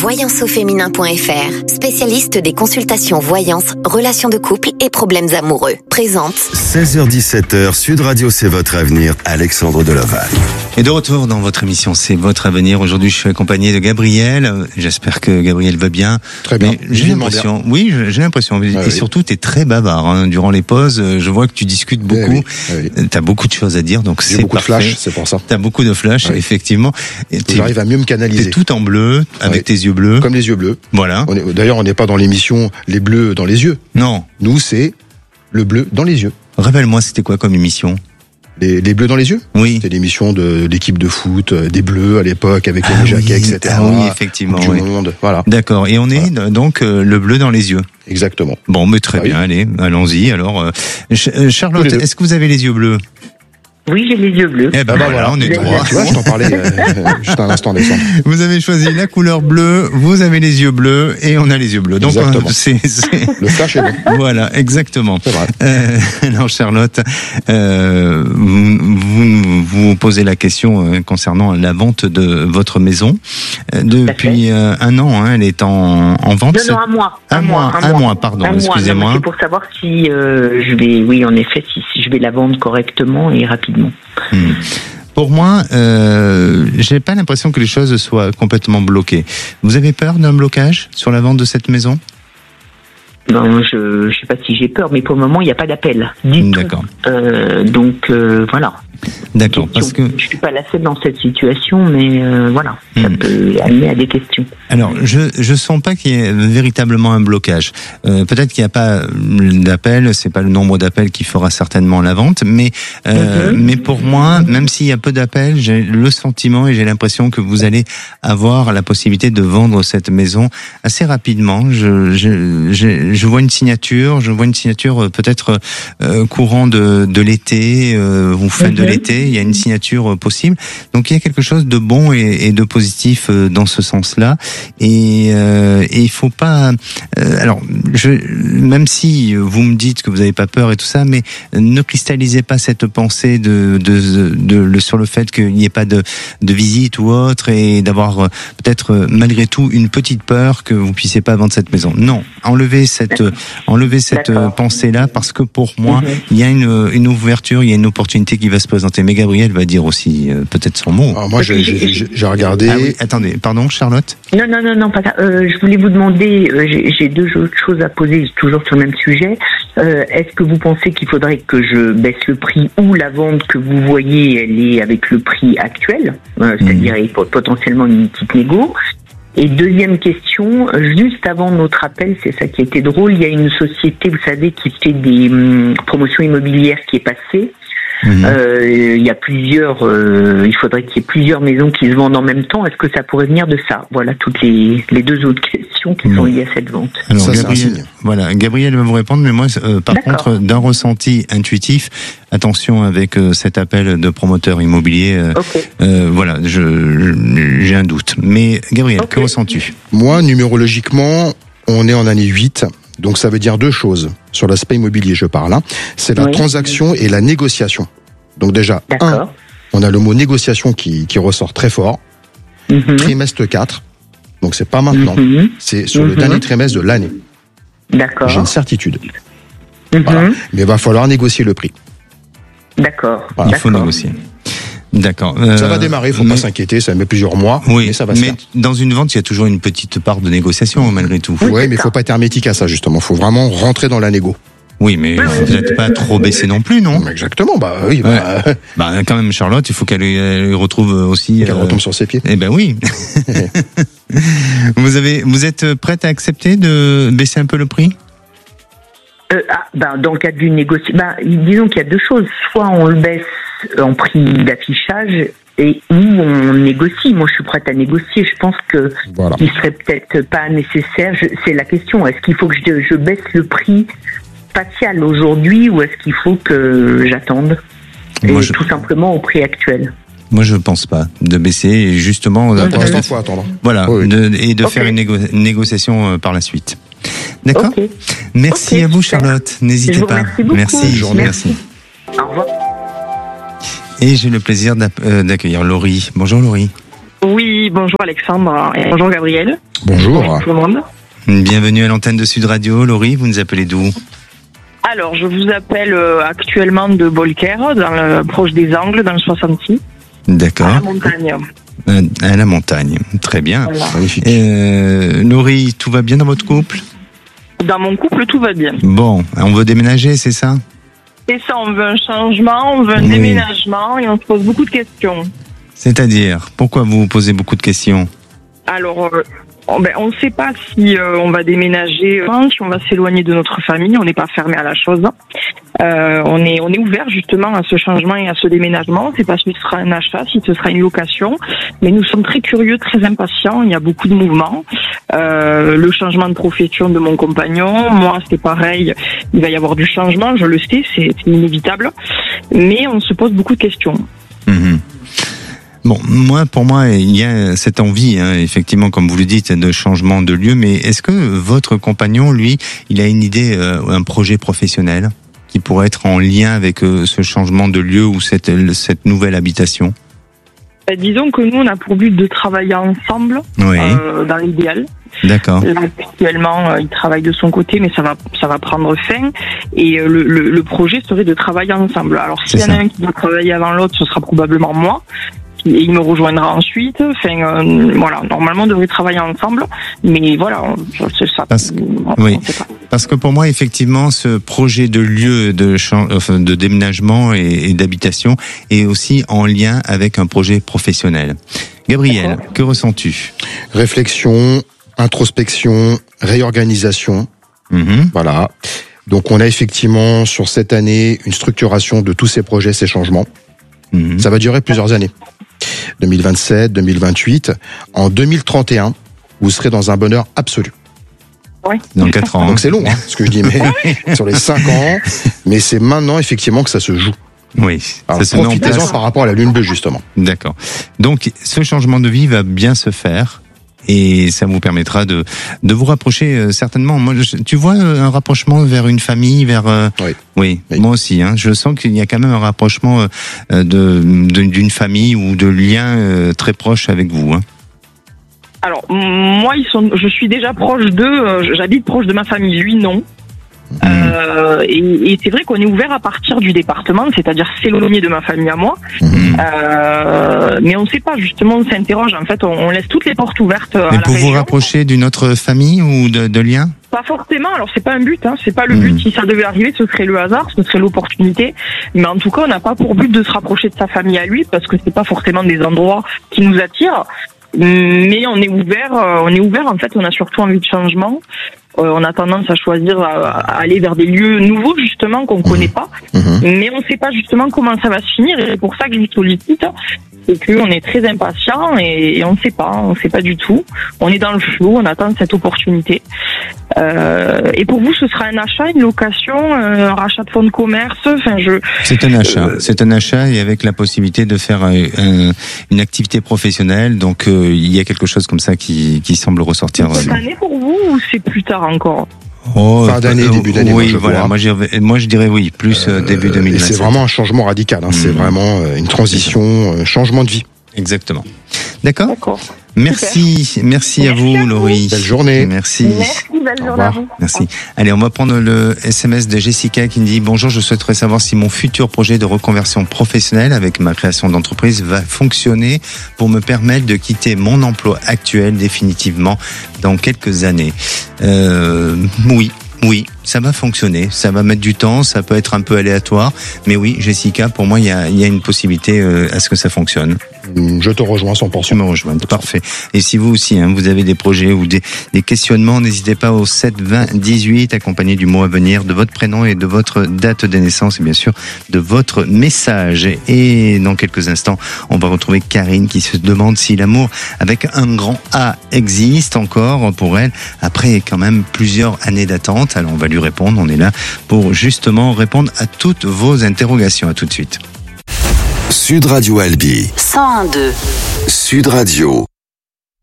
Voyanceauféminin.fr, spécialiste des consultations voyance, relations de couple et problèmes amoureux. Présente 16h-17h, Sud Radio, c'est votre avenir, Alexandre Delaval. Et de retour dans votre émission, c'est votre avenir. Aujourd'hui, je suis accompagné de Gabriel. J'espère que Gabriel va bien. Très bien. Mais j'ai l'impression, j'ai l'impression. Et surtout, tu es très bavard. Hein. Durant les pauses, je vois que tu discutes beaucoup. Tu as beaucoup de choses à dire, donc j'ai c'est beaucoup parfait. de flash, c'est pour ça. Tu as beaucoup de flash, effectivement. J'arrive à mieux me canaliser. T'es tout en bleu, avec tes yeux bleus. Comme les yeux bleus. Voilà. D'ailleurs, on n'est pas dans l'émission Les Bleus dans les yeux. Non. Nous, c'est le bleu dans les yeux. Rappelle-moi, c'était quoi comme émission ? Les Bleus dans les yeux. Oui. C'est l'émission de l'équipe de foot, des Bleus à l'époque, avec les Jacquet, etc. Ah oui, effectivement. Coupe du monde, voilà. D'accord. Et on est donc le bleu dans les yeux. Exactement. Bon, mais très bien. Allez, allons-y. Alors, Charlotte, est-ce que vous avez les yeux bleus ? Oui, j'ai les yeux bleus. Eh ben voilà, on est droit. Tu vois, je t'en parlais juste un instant, Alexandre. Vous avez choisi la couleur bleue, vous avez les yeux bleus et on a les yeux bleus. Donc c'est le flash est bon. Voilà, exactement. C'est vrai. Alors Charlotte, vous posez la question concernant la vente de votre maison. Depuis un an, elle est en vente. Non, un mois. Un mois, pardon, excusez-moi. C'est pour savoir si je vais, oui, en effet, si je vais la vendre correctement et rapidement. Pour moi, j'ai pas l'impression que les choses soient complètement bloquées. Vous avez peur d'un blocage sur la vente de cette maison ? Non, je sais pas si j'ai peur, mais pour le moment, il n'y a pas d'appel. D'accord. Donc, voilà. D'accord, parce que je suis pas la seule dans cette situation, mais voilà, ça peut amener à des questions. Alors, je sens pas qu'il y ait véritablement un blocage. Peut-être qu'il n'y a pas d'appel, c'est pas le nombre d'appels qui fera certainement la vente, mais pour moi, même s'il y a peu d'appels, j'ai le sentiment et j'ai l'impression que vous allez avoir la possibilité de vendre cette maison assez rapidement. Je vois une signature, peut-être courant de l'été, ou fin de l'été, il y a une signature possible. Donc il y a quelque chose de bon et de positif dans ce sens-là. Et il faut pas. Alors, même si vous me dites que vous n'avez pas peur et tout ça, mais ne cristallisez pas cette pensée sur le fait qu'il n'y ait pas de visite ou autre et d'avoir peut-être malgré tout une petite peur que vous puissiez pas vendre cette maison. Non, enlevez cette pensée-là parce que pour moi, il y a une ouverture, il y a une opportunité qui va se présenter. Mais Gabriel va dire aussi peut-être son mot. Alors moi, j'ai regardé. Ah oui, attendez, pardon, Charlotte. Non, pas ça. Je voulais vous demander, j'ai deux autres choses à poser, toujours sur le même sujet. Est-ce que vous pensez qu'il faudrait que je baisse le prix ou la vente que vous voyez, elle est avec le prix actuel, c'est-à-dire potentiellement une petite négo? Et deuxième question, juste avant notre appel, c'est ça qui était drôle, il y a une société, vous savez, qui fait des promotions immobilières qui est passée. Il y a plusieurs, il faudrait qu'il y ait plusieurs maisons qui se vendent en même temps. Est-ce que ça pourrait venir de ça? Voilà toutes les deux autres questions qui sont liées à cette vente. Alors, ça, Gabriel va vous répondre, mais moi, par contre, d'un ressenti intuitif, attention avec cet appel de promoteur immobilier. Voilà, j'ai un doute. Mais Gabriel, que ressens-tu? Moi, numérologiquement, on est en année 8. Donc ça veut dire deux choses sur l'aspect immobilier, je parle. C'est la transaction et la négociation. Donc déjà, on a le mot négociation qui ressort très fort. Trimestre 4, donc c'est pas maintenant, c'est sur le dernier trimestre de l'année. D'accord. J'ai une certitude. Voilà. Mais il va falloir négocier le prix. D'accord. Voilà. Il faut négocier. D'accord. Ça va démarrer, il ne faut pas s'inquiéter, ça met plusieurs mois, mais ça va se faire. Mais dans une vente, il y a toujours une petite part de négociation, malgré tout. Oui, mais il ne faut pas être hermétique à ça, justement. Il faut vraiment rentrer dans la négo. Oui, mais vous n'êtes pas trop baissé non plus, non? Exactement, oui. Quand même, Charlotte, il faut qu'elle retrouve aussi... Qu'elle retombe sur ses pieds. Eh ben oui. Vous êtes prête à accepter de baisser un peu le prix? Dans le cadre d'une négociation, disons qu'il y a deux choses. Soit on le baisse en prix d'affichage et où on négocie. Moi, je suis prête à négocier. Je pense que il serait peut-être pas nécessaire. C'est la question. Est-ce qu'il faut que je baisse le prix spatial aujourd'hui ou est-ce qu'il faut que j'attende tout simplement au prix actuel? Moi, je pense pas de baisser et justement. Pour l'instant, faut attendre. Voilà, et de faire une négociation par la suite. D'accord. Merci à vous, Charlotte. N'hésitez pas. Merci. Merci. Au revoir. Et j'ai le plaisir d'accueillir Laurie. Bonjour Laurie. Oui, bonjour Alexandre et bonjour Gabriel. Bonjour. Bonjour tout le monde. Bienvenue à l'antenne de Sud Radio. Laurie, vous nous appelez d'où? Alors, je vous appelle actuellement de Bolker, proche des Angles, dans le 66. D'accord. À la montagne. À la montagne. Très bien. Voilà. Magnifique. Laurie, tout va bien dans votre couple? Dans mon couple, tout va bien. Bon, on veut déménager, c'est ça? Et ça, on veut un changement, on veut un déménagement et on se pose beaucoup de questions. C'est-à-dire, pourquoi vous vous posez beaucoup de questions? Alors, on ne sait pas si on va déménager, si on va s'éloigner de notre famille, on n'est pas fermé à la chose. On est ouvert justement à ce changement et à ce déménagement. C'est pas si ce sera un achat, si ce sera une location, mais nous sommes très curieux, très impatients. Il y a beaucoup de mouvements. Le changement de profession de mon compagnon, moi c'est pareil. Il va y avoir du changement, je le sais, c'est inévitable. Mais on se pose beaucoup de questions. Mmh. Bon, pour moi, il y a cette envie, effectivement, comme vous le dites, de changement de lieu. Mais est-ce que votre compagnon, lui, il a une idée, un projet professionnel qui pourrait être en lien avec ce changement de lieu ou cette nouvelle habitation? Disons que nous, on a pour but de travailler ensemble, dans l'idéal. D'accord. Là, actuellement, il travaille de son côté, mais ça va prendre fin. Et le projet serait de travailler ensemble. Alors, s'il y en a un qui doit travailler avant l'autre, ce sera probablement moi. Et il me rejoindra ensuite. Enfin, voilà, normalement, on devrait travailler ensemble. Mais voilà, c'est ça. Parce que pour moi, effectivement, ce projet de lieu de déménagement et d'habitation est aussi en lien avec un projet professionnel. Gabriel, que ressens-tu? Réflexion, introspection, réorganisation. Voilà. Donc, on a effectivement, sur cette année, une structuration de tous ces projets, ces changements. Ça va durer plusieurs années. 2027, 2028. En 2031, vous serez dans un bonheur absolu. Oui. Dans 4 ans. Donc c'est long, ce que je dis, mais sur les 5 ans. Mais c'est maintenant, effectivement, que ça se joue. Oui. Alors, profitez-en par rapport à la lune bleue, justement. D'accord. Donc, ce changement de vie va bien se faire. Et ça vous permettra de vous rapprocher certainement. Moi, tu vois un rapprochement vers une famille, vers oui. Moi aussi. Je sens qu'il y a quand même un rapprochement d'une famille ou de liens très proches avec vous. Alors moi, je suis déjà proche d'eux. J'habite proche de ma famille. Lui, non. Et c'est vrai qu'on est ouvert à partir du département, c'est-à-dire s'éloigner de ma famille à moi. Mais on ne sait pas, justement, on s'interroge. En fait, on laisse toutes les portes ouvertes à la pour région. Vous rapprocher d'une autre famille ou de liens? Pas forcément. Alors c'est pas un but, c'est pas le but. Si ça devait arriver, ce serait le hasard, ce serait l'opportunité. Mais en tout cas, on n'a pas pour but de se rapprocher de sa famille à lui, parce que c'est pas forcément des endroits qui nous attirent. Mais on est ouvert. En fait, on a surtout envie de changement. On a tendance à choisir à aller vers des lieux nouveaux, justement, qu'on connaît pas. Mais on sait pas justement comment ça va se finir. Et c'est pour ça que je vous sollicite. C'est qu'on est très impatient et on sait pas du tout. On est dans le flou, on attend cette opportunité. Et pour vous, ce sera un achat, une location, un rachat de fonds de commerce. C'est un achat et avec la possibilité de faire une activité professionnelle. Donc il y a quelque chose comme ça qui semble ressortir. Cette année pour vous ou c'est plus tard encore? Fin d'année, début d'année. Oui, voilà. Moi, je dirais oui, plus début 2027. C'est vraiment un changement radical. C'est vraiment une transition, changement de vie. Exactement. D'accord. Merci à vous, Laurie. Belle journée. Merci. Belle journée à vous. Merci. Allez, on va prendre le SMS de Jessica qui me dit: bonjour, je souhaiterais savoir si mon futur projet de reconversion professionnelle avec ma création d'entreprise va fonctionner pour me permettre de quitter mon emploi actuel définitivement dans quelques années. Oui, ça va fonctionner. Ça va mettre du temps, ça peut être un peu aléatoire, mais oui, Jessica, pour moi, il y a une possibilité à ce que ça fonctionne. Je te rejoins 100%. Tu me rejoins, parfait. Et si vous aussi, vous avez des projets ou des questionnements, n'hésitez pas au 7 20 18, accompagné du mot à venir, de votre prénom et de votre date de naissance et bien sûr de votre message. Et dans quelques instants, on va retrouver Karine qui se demande si l'amour avec un grand A existe encore pour elle après quand même plusieurs années d'attente. Alors on va lui répondre, on est là pour justement répondre à toutes vos interrogations. À tout de suite. Sud Radio Albi 101.2 Sud Radio.